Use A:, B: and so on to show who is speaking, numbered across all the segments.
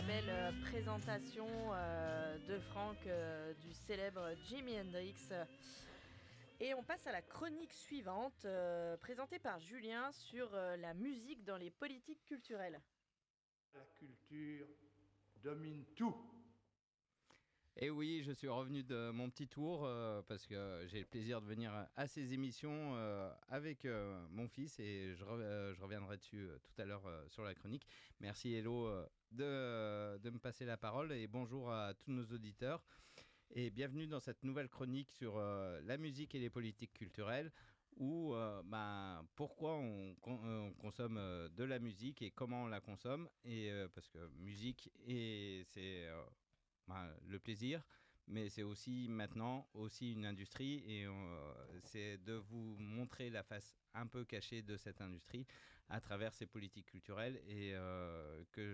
A: belle présentation de Franck du célèbre Jimi Hendrix. Et on passe à la chronique suivante, présentée par Julien sur la musique dans les politiques culturelles.
B: La culture domine tout.
C: Et oui, je suis revenu de mon petit tour parce que j'ai le plaisir de venir à ces émissions avec mon fils et je reviendrai dessus tout à l'heure sur la chronique. Merci Hello de me passer la parole et bonjour à tous nos auditeurs et bienvenue dans cette nouvelle chronique sur la musique et les politiques culturelles où pourquoi on consomme de la musique et comment on la consomme et parce que musique c'est le plaisir, mais c'est aussi maintenant aussi une industrie et c'est de vous montrer la face un peu cachée de cette industrie à travers ces politiques culturelles et que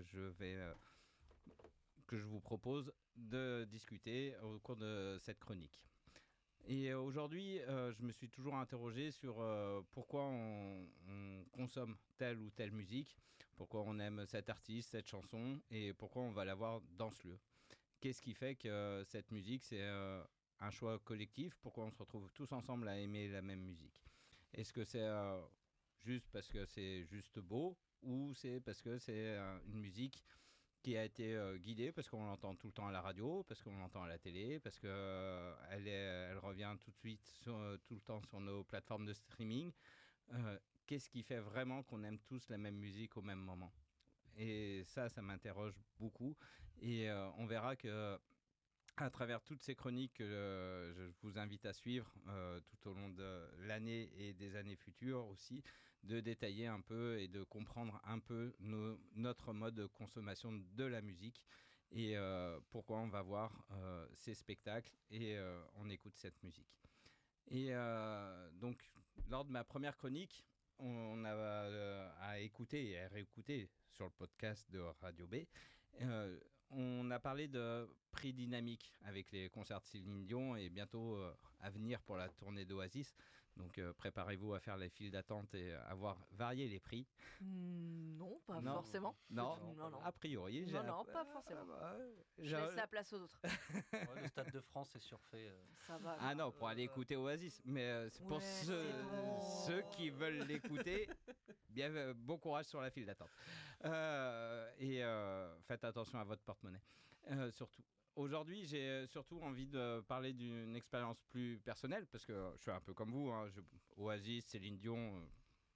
C: je vous propose de discuter au cours de cette chronique. Et aujourd'hui, je me suis toujours interrogé sur pourquoi on consomme telle ou telle musique, pourquoi on aime cet artiste, cette chanson et pourquoi on va la voir dans ce lieu. Qu'est-ce qui fait que cette musique, c'est un choix collectif? Pourquoi on se retrouve tous ensemble à aimer la même musique? Est-ce que c'est juste parce que c'est juste beau ou c'est parce que c'est une musique qui a été guidée parce qu'on l'entend tout le temps à la radio, parce qu'on l'entend à la télé, parce qu'elle revient tout de suite tout le temps sur nos plateformes de streaming? Qu'est-ce qui fait vraiment qu'on aime tous la même musique au même moment? Et ça m'interroge beaucoup. Et on verra que à travers toutes ces chroniques que je vous invite à suivre tout au long de l'année et des années futures aussi, de détailler un peu et de comprendre un peu notre mode de consommation de la musique et pourquoi on va voir ces spectacles et on écoute cette musique. Et donc, lors de ma première chronique, on a à écouter et à réécouter sur le podcast de Radio B. On a parlé de prix dynamique avec les concerts de Céline Dion et bientôt à venir pour la tournée d'Oasis. Donc préparez-vous à faire les files d'attente et à voir varier les prix.
A: Non, pas forcément.
C: Non,
A: non.
C: A priori.
A: Non, pas forcément. Je laisse la place aux autres.
D: Ouais, le Stade de France est surfait.
A: Ça va.
C: Ah non, pour aller écouter Oasis. Mais c'est pour ceux qui veulent l'écouter, bon courage sur la file d'attente. Et faites attention à votre porte-monnaie. Surtout. Aujourd'hui, j'ai surtout envie de parler d'une expérience plus personnelle parce que je suis un peu comme vous. Oasis, Céline Dion,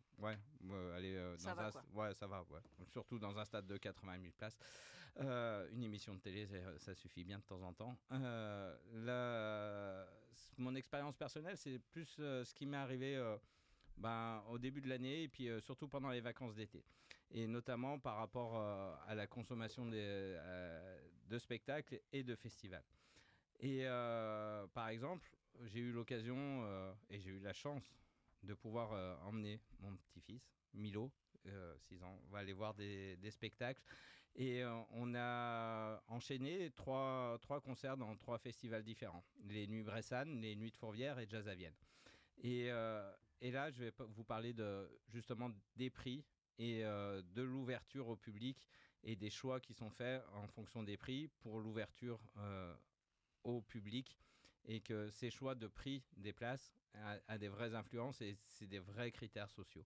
A: ça va.
C: Surtout dans un stade de 80 000 places. Une émission de télé, ça suffit bien de temps en temps. Mon expérience personnelle, c'est plus ce qui m'est arrivé au début de l'année et puis surtout pendant les vacances d'été. Et notamment par rapport à la consommation de spectacles et de festivals. Et par exemple, j'ai eu l'occasion et j'ai eu la chance de pouvoir emmener mon petit-fils, Milo, 6 ans. On va aller voir des spectacles. Et on a enchaîné trois concerts dans 3 festivals différents. Les Nuits Bressane, les Nuits de Fourvière et Jazz à Vienne. Et là, je vais vous parler justement des prix et de l'ouverture au public et des choix qui sont faits en fonction des prix pour l'ouverture au public et que ces choix de prix des places a des vraies influences et c'est des vrais critères sociaux.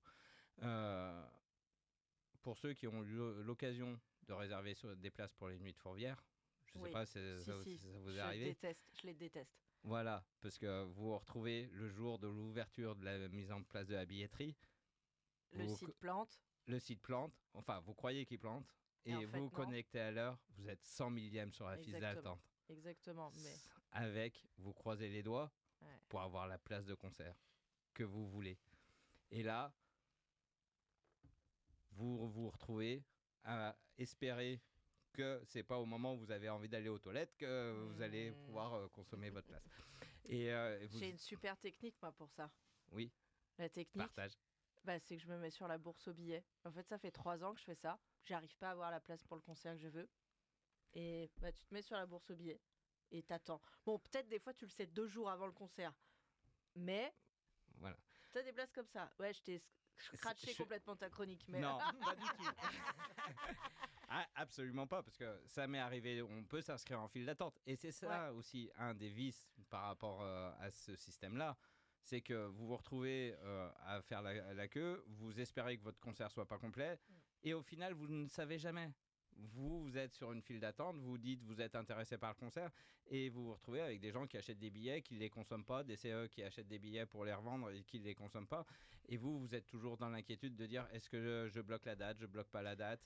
C: Pour ceux qui ont eu l'occasion de réserver des places pour les Nuits de Fourvière, je ne sais pas si ça vous est arrivé.
A: Je les déteste.
C: Voilà, parce que vous vous retrouvez le jour de l'ouverture de la mise en place de la billetterie.
A: Le site plante.
C: Le site plante, enfin vous croyez qu'il plante, et vous vous connectez à l'heure, vous êtes 100 millième sur la file d'attente.
A: Exactement, mais...
C: Vous croisez les doigts pour avoir la place de concert que vous voulez. Et là, vous vous retrouvez à espérer que c'est pas au moment où vous avez envie d'aller aux toilettes que vous allez pouvoir consommer votre place.
A: J'ai une super technique, moi, pour ça.
C: Oui.
A: La technique,
C: partage.
A: C'est que je me mets sur la bourse aux billets. En fait, ça fait 3 ans que je fais ça. J'arrive pas à avoir la place pour le concert que je veux. Et tu te mets sur la bourse aux billets et t'attends. Bon, peut-être des fois, tu le sais 2 jours avant le concert. Mais
C: voilà.
A: T'as des places comme ça. Ouais, je t'ai scratché complètement ta chronique. Mais...
C: Non, pas du tout. absolument pas, parce que ça m'est arrivé, on peut s'inscrire en file d'attente. Et c'est ça aussi un des vices par rapport à ce système-là. C'est que vous vous retrouvez à faire la queue, vous espérez que votre concert soit pas complet, et au final, vous ne savez jamais. Vous êtes sur une file d'attente, vous dites vous êtes intéressé par le concert, et vous vous retrouvez avec des gens qui achètent des billets, qui ne les consomment pas, des CE qui achètent des billets pour les revendre et qui ne les consomment pas. Et vous êtes toujours dans l'inquiétude de dire est-ce que je bloque la date, je bloque pas la date.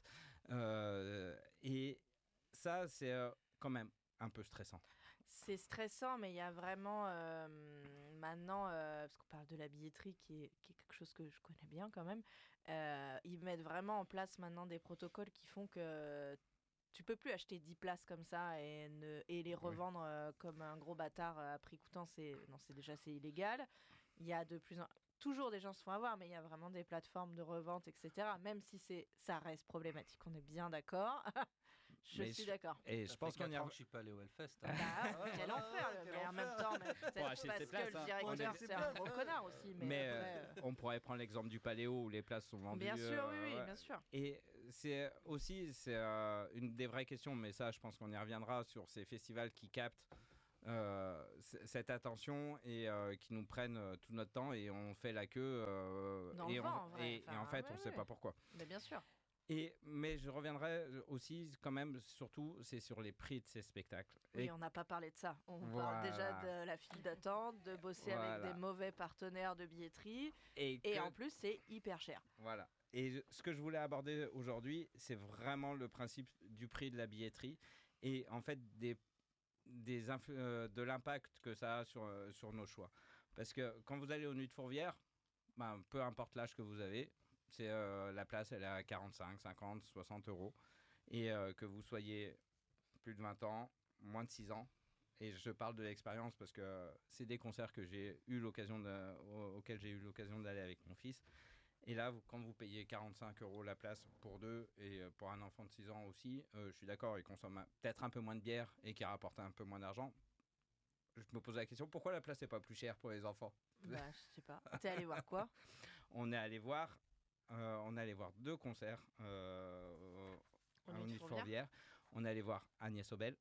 C: Et ça, c'est quand même un peu stressant.
A: C'est stressant, mais il y a vraiment maintenant, parce qu'on parle de la billetterie qui est quelque chose que je connais bien quand même, ils mettent vraiment en place maintenant des protocoles qui font que tu peux plus acheter 10 places comme ça et les revendre comme un gros bâtard à prix coûtant. C'est illégal. Il y a toujours des gens se font avoir, mais il y a vraiment des plateformes de revente, etc. Même si ça reste problématique, on est bien d'accord. Je suis d'accord.
C: Et je pense qu'on y a.
D: Je suis pas allé au Hellfest.
A: Bah, quel enfer, mais en même temps, peut-être
C: acheter
A: parce
C: ses
A: que
C: places,
A: le
C: hein.
A: directeur c'est un gros connard aussi.
C: Mais
A: après,
C: on pourrait prendre l'exemple du Paléo où les places sont vendues.
A: bien sûr, oui, bien sûr.
C: Et c'est aussi une des vraies questions, mais ça, je pense qu'on y reviendra sur ces festivals qui captent cette attention et qui nous prennent tout notre temps et on fait la queue et en fait, on ne sait pas pourquoi.
A: Mais bien sûr.
C: Mais je reviendrai aussi, quand même, surtout, c'est sur les prix de ces spectacles.
A: Oui, on n'a pas parlé de ça. On parle déjà de la file d'attente, de bosser avec des mauvais partenaires de billetterie. Et en plus, c'est hyper cher.
C: Voilà. Et ce que je voulais aborder aujourd'hui, c'est vraiment le principe du prix de la billetterie et en fait de l'impact que ça a sur nos choix. Parce que quand vous allez aux Nuits de Fourvière, peu importe l'âge que vous avez, c'est la place, elle est à 45, 50, 60 euros. Et que vous soyez plus de 20 ans, moins de 6 ans. Et je parle de l'expérience parce que c'est des concerts que j'ai eu l'occasion auxquels j'ai eu l'occasion d'aller avec mon fils. Et là, quand vous payez 45 euros la place pour deux et pour un enfant de 6 ans aussi, je suis d'accord, il consomme peut-être un peu moins de bière et qui rapporte un peu moins d'argent. Je me pose la question, pourquoi la place n'est pas plus chère pour les enfants ?
A: Bah, je sais pas. T'es allé voir quoi ?
C: On est allé voir 2 concerts au Nuits de Fourvière. On est allé voir Agnès Obel,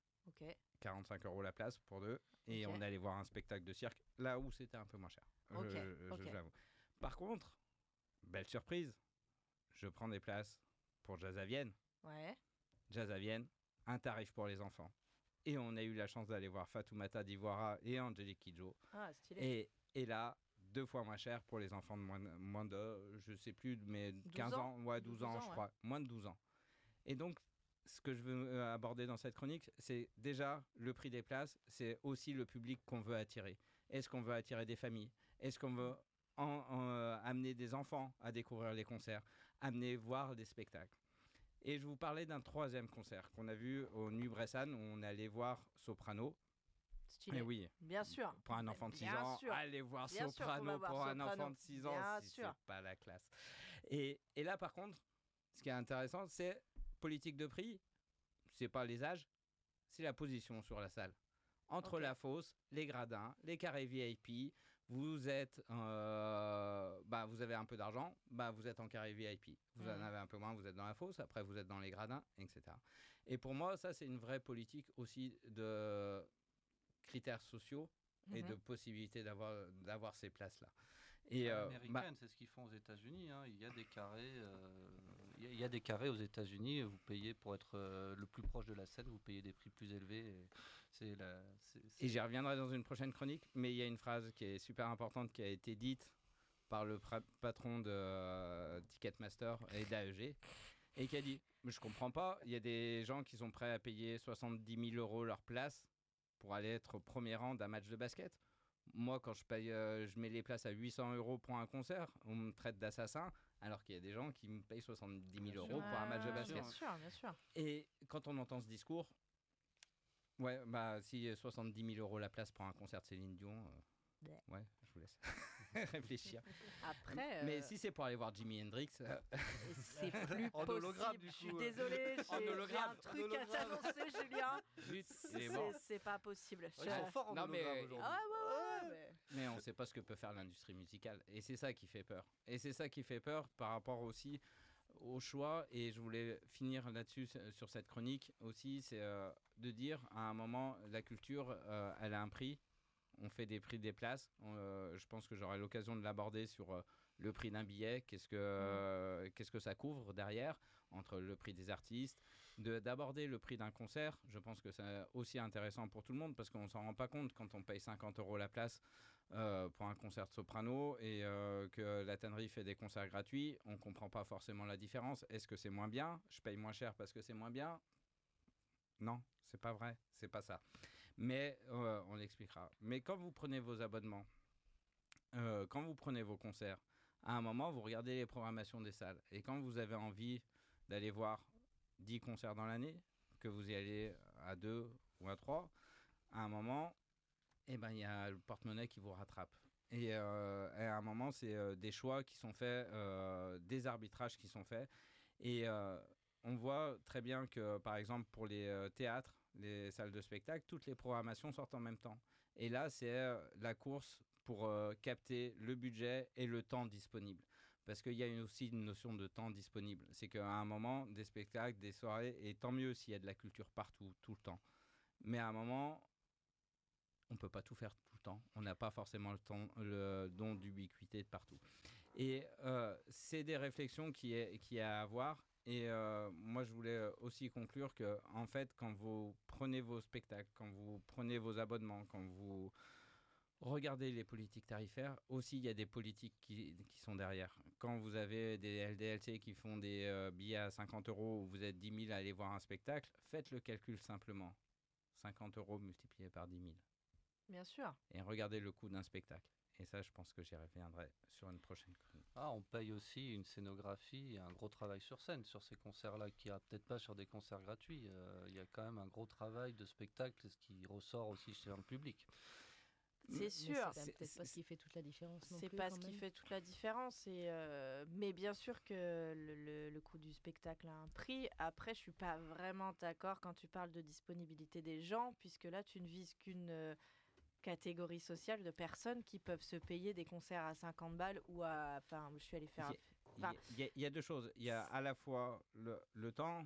C: 45 euros la place pour 2. Et on est allé voir un spectacle de cirque, là où c'était un peu moins cher, j'avoue. Par contre, belle surprise, je prends des places pour Jazz à Vienne.
A: Ouais.
C: Jazz à Vienne, un tarif pour les enfants. Et on a eu la chance d'aller voir Fatoumata Diawara et Angélique Kidjo.
A: Ah, stylé.
C: Et là, 2 fois moins cher pour les enfants de moins de, je sais plus, mais 15 ans, 12 ans, je crois, moins de 12 ans. Et donc, ce que je veux aborder dans cette chronique, c'est déjà le prix des places, c'est aussi le public qu'on veut attirer. Est-ce qu'on veut attirer des familles ? Est-ce qu'on veut amener des enfants à découvrir les concerts, amener voir des spectacles ? Et je vous parlais d'un 3e concert qu'on a vu au Nuit Bressane, où on est allé voir Soprano.
A: Stylé.
C: Et oui,
A: bien sûr.
C: Pour un enfant de 6 ans, allez voir Soprano pour un enfant de 6 ans, c'est pas la classe. Et là, par contre, ce qui est intéressant, c'est politique de prix, c'est pas les âges, c'est la position sur la salle. Entre la fosse, les gradins, les carrés VIP, vous êtes, vous avez un peu d'argent, vous êtes en carré VIP. Vous en avez un peu moins, vous êtes dans la fosse, après vous êtes dans les gradins, etc. Et pour moi, ça, c'est une vraie politique aussi de critères sociaux et de possibilité d'avoir ces places-là. Et
D: américaine, c'est ce qu'ils font aux États-Unis. Hein. Il y a des carrés, il y a des carrés aux États-Unis. Vous payez pour être le plus proche de la scène, vous payez des prix plus élevés.
C: Et j'y reviendrai dans une prochaine chronique. Mais il y a une phrase qui est super importante qui a été dite par le patron de Ticketmaster et d'AEG et qui a dit je comprends pas. Il y a des gens qui sont prêts à payer 70 000 euros leur place pour aller être au premier rang d'un match de basket. Moi, quand je mets les places à 800 euros pour un concert, on me traite d'assassin, alors qu'il y a des gens qui me payent 70 000 euros pour un match de basket.
A: Bien sûr, bien sûr.
C: Et quand on entend ce discours, si 70 000 euros la place pour un concert de Céline Dion, je vous laisse réfléchir.
A: Après,
C: mais si c'est pour aller voir Jimi Hendrix,
A: c'est plus possible. Je suis désolée, j'ai un truc à t'annoncer, Julien. C'est pas possible.
D: Ils sont forts en hologramme aujourd'hui.
C: Mais on ne sait pas ce que peut faire l'industrie musicale. Et c'est ça qui fait peur. Et c'est ça qui fait peur par rapport aussi au choix, et je voulais finir là-dessus sur cette chronique aussi, c'est de dire à un moment, la culture, elle a un prix. On fait des prix des places. Je pense que j'aurai l'occasion de l'aborder sur le prix d'un billet. Qu'est-ce que ça couvre derrière, entre le prix des artistes, d'aborder le prix d'un concert. Je pense que c'est aussi intéressant pour tout le monde parce qu'on ne s'en rend pas compte quand on paye 50 € la place pour un concert de soprano et que la tannerie fait des concerts gratuits. On ne comprend pas forcément la différence. Est-ce que c'est moins bien ? Je paye moins cher parce que c'est moins bien ? Non, c'est pas vrai. C'est pas ça. Mais on l'expliquera. Mais quand vous prenez vos abonnements, quand vous prenez vos concerts, à un moment, vous regardez les programmations des salles. Et quand vous avez envie d'aller voir 10 concerts dans l'année, que vous y allez à 2 ou à 3, à un moment, il y a le porte-monnaie qui vous rattrape. Et à un moment, c'est des choix qui sont faits, des arbitrages qui sont faits. Et on voit très bien que, par exemple, pour les théâtres, les salles de spectacle, toutes les programmations sortent en même temps. Et là, c'est la course pour capter le budget et le temps disponible. Parce qu'il y a aussi une notion de temps disponible. C'est qu'à un moment, des spectacles, des soirées, et tant mieux s'il y a de la culture partout, tout le temps. Mais à un moment, on ne peut pas tout faire tout le temps. On n'a pas forcément le don d'ubiquité de partout. Et c'est des réflexions qu'il y a à avoir. Et moi, je voulais aussi conclure que, en fait, quand vous prenez vos spectacles, quand vous prenez vos abonnements, quand vous regardez les politiques tarifaires, aussi, il y a des politiques qui sont derrière. Quand vous avez des LDLC qui font des billets à 50 € où vous êtes 10 000 à aller voir un spectacle, faites le calcul simplement. 50 € multiplié par 10 000.
A: Bien sûr.
C: Et regardez le coût d'un spectacle. Et ça, je pense que j'y reviendrai sur une prochaine chronique.
D: On paye aussi une scénographie et un gros travail sur scène sur ces concerts-là, qui n'y a peut-être pas sur des concerts gratuits. Il y a quand même un gros travail de spectacle, ce qui ressort aussi chez le public.
A: C'est sûr.
E: C'est peut-être pas ce qui fait toute la différence.
A: C'est pas ce qui fait toute la différence. Mais bien sûr que le coût du spectacle a un prix. Après, je suis pas vraiment d'accord quand tu parles de disponibilité des gens, puisque là, tu ne vises qu'une catégorie sociale de personnes qui peuvent se payer des concerts à 50 balles ou à... Enfin, je suis allée faire...
C: Il y a deux choses. Il y a à la fois le temps,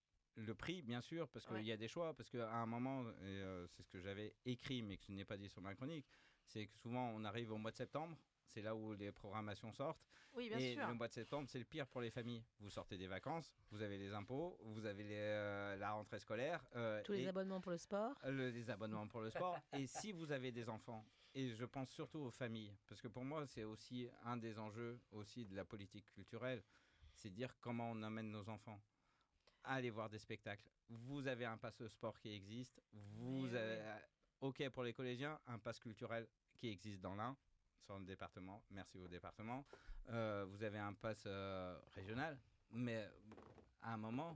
C: le prix, bien sûr, parce qu'il y a des choix. Parce qu'à un moment, et c'est ce que j'avais écrit, mais que je n'ai pas dit sur ma chronique, c'est que souvent, on arrive au mois de septembre. C'est là où les programmations sortent.
A: Oui, bien sûr.
C: Le mois de septembre, c'est le pire pour les familles. Vous sortez des vacances, vous avez les impôts, vous avez la rentrée scolaire.
E: Tous les abonnements pour le sport.
C: Les abonnements pour le sport. Et si vous avez des enfants, et je pense surtout aux familles, parce que pour moi, c'est aussi un des enjeux aussi de la politique culturelle, c'est dire comment on amène nos enfants à aller voir des spectacles. Vous avez un pass sport qui existe. OK pour les collégiens, un pass culturel qui existe dans l'Ain. Sur le département, merci au département. Vous avez un pass régional, mais à un moment,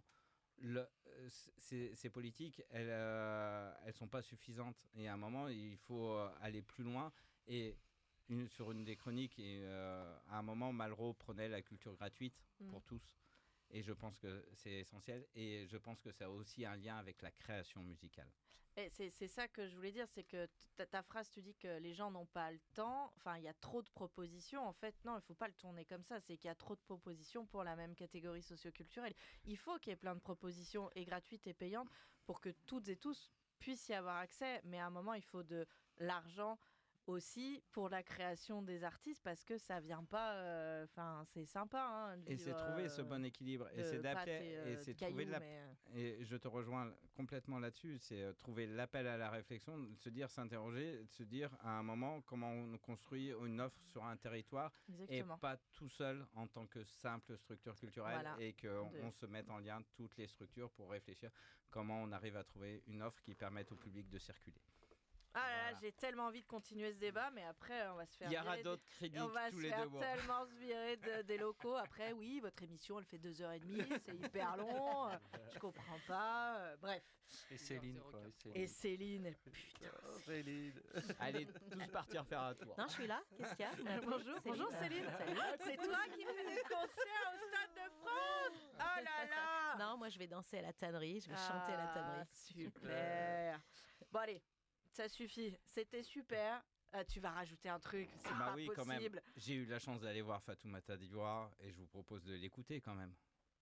C: ces politiques, elles sont pas suffisantes. Et à un moment, il faut aller plus loin. Et sur une des chroniques, à un moment, Malraux prenait la culture gratuite pour tous. Et je pense que c'est essentiel. Et je pense que ça a aussi un lien avec la création musicale.
A: Et c'est ça que je voulais dire, c'est que ta phrase, tu dis que les gens n'ont pas le temps, enfin il y a trop de propositions, en fait non, il ne faut pas le tourner comme ça, c'est qu'il y a trop de propositions pour la même catégorie socioculturelle. Il faut qu'il y ait plein de propositions et gratuites et payantes pour que toutes et tous puissent y avoir accès, mais à un moment il faut de l'argent aussi pour la création des artistes parce que ça vient pas, enfin c'est sympa.
C: Et c'est trouver ce bon équilibre, et c'est d'appeler, et c'est trouver et je te rejoins complètement là-dessus, c'est trouver l'appel à la réflexion, de se dire, s'interroger, de se dire à un moment comment on construit une offre sur un territoire. Exactement. Et pas tout seul en tant que simple structure culturelle, voilà. Et qu'on se mette en lien toutes les structures pour réfléchir comment on arrive à trouver une offre qui permette au public de circuler.
A: Ah là là, j'ai tellement envie de continuer ce débat, mais après on va se faire
C: il y aura d'autres critiques tous les 2 mois. On va se faire tellement
A: se virer des locaux. Après oui, votre émission elle fait 2h30, c'est hyper long, je comprends pas, bref.
D: Et Céline quoi.
A: Et Céline, putain.
D: Céline.
C: Allez tous partir faire un tour.
E: Non, je suis là, qu'est-ce qu'il y a?
A: Bonjour Céline. C'est toi qui fais des concerts au Stade de France? Oh là là.
E: Non, moi je vais danser à la tannerie, je vais chanter à la tannerie.
A: Super. Bon allez. Ça suffit, c'était super. Tu vas rajouter un truc, c'est pas
C: oui,
A: possible.
C: Quand même. J'ai eu la chance d'aller voir Fatoumata Diouara et je vous propose de l'écouter quand même.